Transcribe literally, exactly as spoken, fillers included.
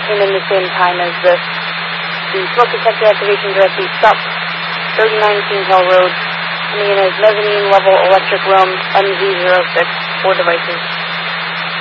came in the same time as this. The smoke detector activation directly stopped thirty-nine Kingshill Road, coming in as mezzanine level electric room M Z zero six, four devices.